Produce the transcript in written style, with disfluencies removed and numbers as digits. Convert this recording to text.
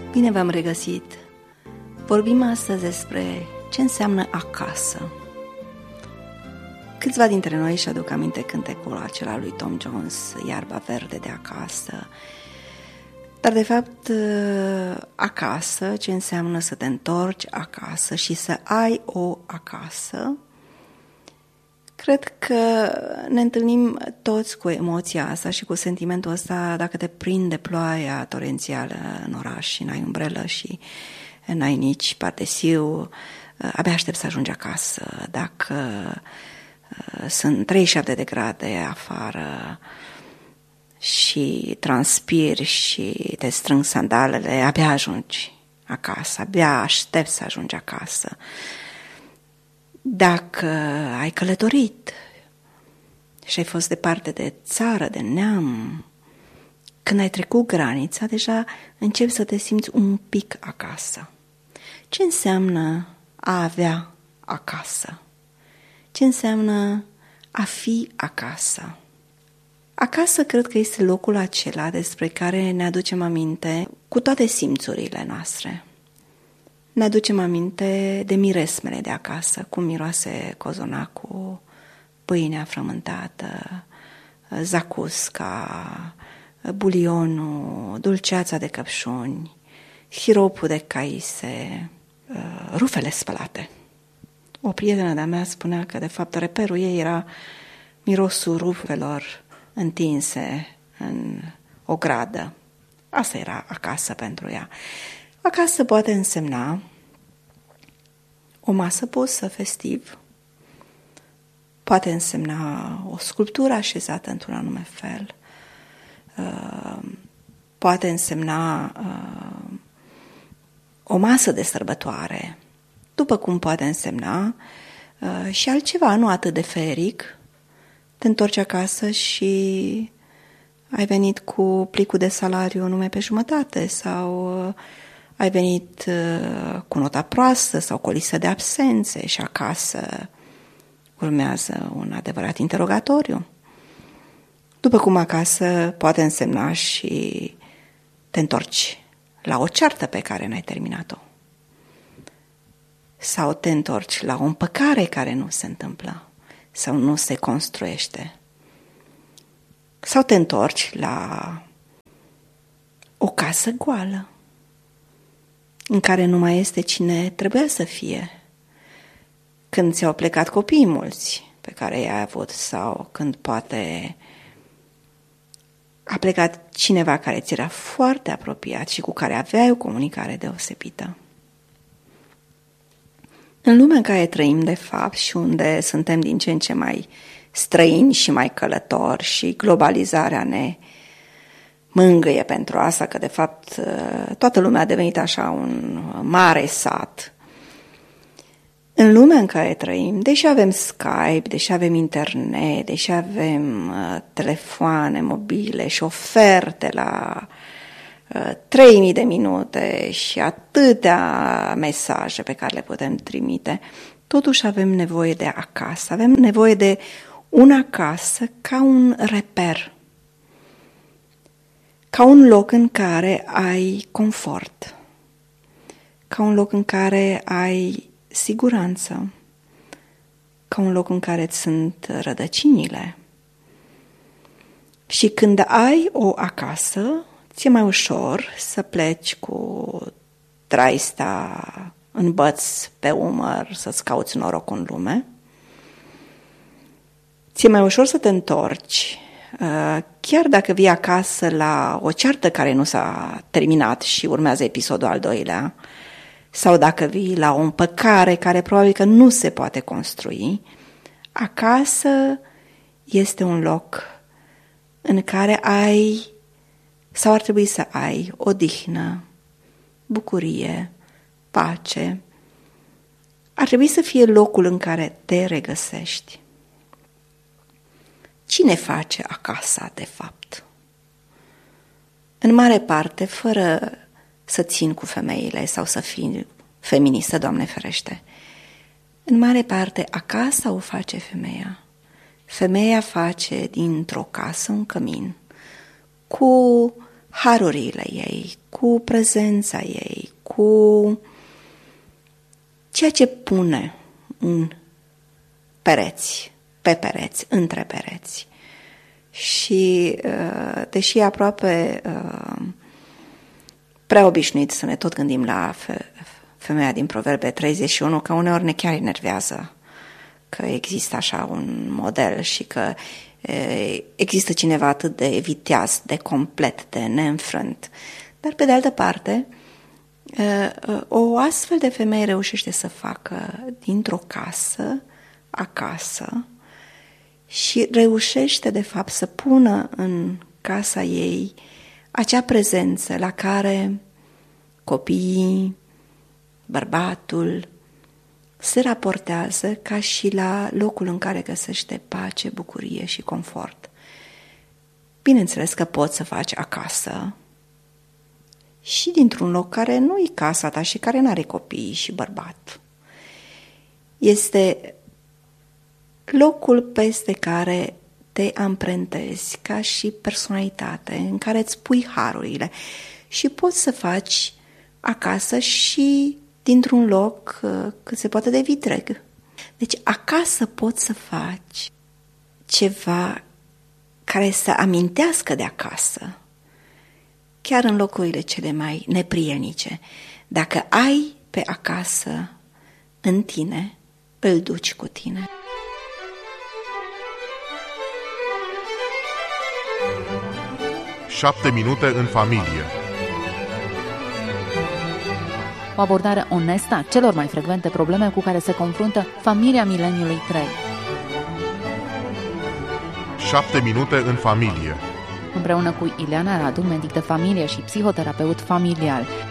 Bine v-am regăsit! Vorbim astăzi despre ce înseamnă acasă. Câțiva dintre noi își aduc aminte cântecul acela lui Tom Jones, Iarba verde de acasă. Dar de fapt, acasă, ce înseamnă să te întorci acasă și să ai o acasă, cred că ne întâlnim toți cu emoția asta și cu sentimentul ăsta dacă te prinde ploaia torențială în oraș și n-ai umbrelă și n-ai nici pardesiu, abia aștept să ajungi acasă. Dacă sunt 37 de grade afară și transpiri și te strâng sandalele, abia ajungi acasă, abia aștept să ajungi acasă. Dacă ai călătorit și ai fost departe de țară, de neam, când ai trecut granița, deja începi să te simți un pic acasă. Ce înseamnă a avea acasă? Ce înseamnă a fi acasă? Acasă cred că este locul acela despre care ne aducem aminte cu toate simțurile noastre. Ne aducem aminte de miresmele de acasă, cum miroase cozonacul, pâinea frământată, zacusca, bulionul, dulceața de căpșuni, siropul de caise, rufele spălate. O prietenă de-a mea spunea că, de fapt, reperul ei era mirosul rufelor întinse în o gradă. Asta era acasă pentru ea. Acasă poate însemna o masă pusă festiv, poate însemna o sculptură așezată într-un anume fel, poate însemna o masă de sărbătoare, după cum poate însemna și altceva, nu atât de feric. Te întorci acasă și ai venit cu plicul de salariu numai pe jumătate sau ai venit cu nota proastă sau cu o listă de absențe și acasă urmează un adevărat interogatoriu. După cum acasă poate însemna și te întorci la o ceartă pe care n-ai terminat-o. Sau te întorci la o împăcare care nu se întâmplă sau nu se construiește. Sau te întorci la o casă goală în care nu mai este cine trebuia să fie. Când ți-au plecat copiii mulți pe care i-ai avut sau când poate a plecat cineva care ți era foarte apropiat și cu care aveai o comunicare deosebită. În lumea în care trăim de fapt și unde suntem din ce în ce mai străini și mai călători și globalizarea ne mângâie pentru asta, că de fapt toată lumea a devenit așa un mare sat. În lumea în care trăim, deși avem Skype, deși avem internet, deși avem telefoane mobile și oferte la 3000 de minute și atâtea mesaje pe care le putem trimite, totuși avem nevoie de acasă, avem nevoie de un acasă ca un reper, ca un loc în care ai confort, ca un loc în care ai siguranță, ca un loc în care îți sunt rădăcinile. Și când ai o acasă, ți-e mai ușor să pleci cu traista în băț pe umăr, să-ți cauți noroc în lume. Ți-e mai ușor să te întorci, chiar dacă vii acasă la o ceartă care nu s-a terminat și urmează episodul al doilea, sau dacă vii la o împăcare care probabil că nu se poate construi, acasă este un loc în care ai sau ar trebui să ai odihnă, bucurie, pace. Ar trebui să fie locul în care te regăsești. Cine face acasa, de fapt? În mare parte, fără să țin cu femeile sau să fii feministă, Doamne ferește, în mare parte, acasa o face femeia. Femeia face dintr-o casă un cămin cu harurile ei, cu prezența ei, cu ceea ce pune în pereți, pe pereți, între pereți. Și deși e aproape prea obișnuit să ne tot gândim la femeia din Proverbe 31, că uneori ne chiar enervează că există așa un model și că există cineva atât de viteaz, de complet, de neînfrânt. Dar pe de altă parte, o astfel de femeie reușește să facă dintr-o casă acasă și reușește de fapt să pună în casa ei acea prezență la care copiii, bărbatul se raportează ca și la locul în care găsește pace, bucurie și confort. Bineînțeles că poți să faci acasă și dintr-un loc care nu e casa ta și care nu are copii și bărbat. Este locul peste care te amprentezi ca și personalitate, în care îți pui harurile și poți să faci acasă și dintr-un loc cât se poate de vitreg. Deci acasă poți să faci ceva care să amintească de acasă, chiar în locurile cele mai neprielnice. Dacă ai pe acasă în tine, îl duci cu tine. Șapte minute în familie. O abordare onestă a celor mai frecvente probleme cu care se confruntă familia mileniului 3. 7 minute în familie. Împreună cu Ileana Radu, medic de familie și psihoterapeut familial,